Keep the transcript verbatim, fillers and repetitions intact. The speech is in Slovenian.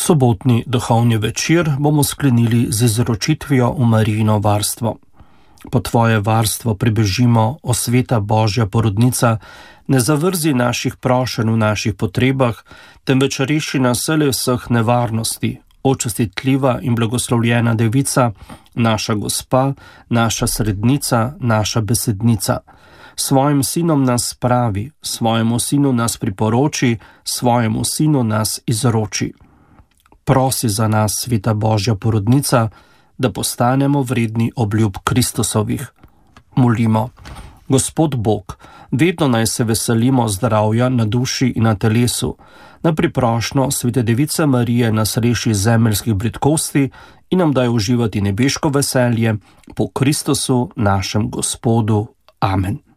Sobotni duhovni večer bomo sklenili z izročitvijo v Marijino varstvo. Po tvoje varstvo pribežimo, o sveta Božja porodnica, ne zavrzi naših prošenj v naših potrebah, temveč reši nas vseh nevarnosti, o častitljiva in blagoslovljena devica, naša gospa, naša srednica, naša besednica. Svojim sinom nas spravi, svojemu sinu nas priporoči, svojemu sinu nas izroči. Prosi za nas, sveta Božja porodnica, da postanemo vredni obljub Kristusovih. Molimo. Gospod Bog, vedno naj se veselimo zdravja na duši in na telesu. Na priprošnjo svete device Marije nas reši zemeljskih bridkosti in nam daj uživati nebeško veselje po Kristusu, našem Gospodu. Amen.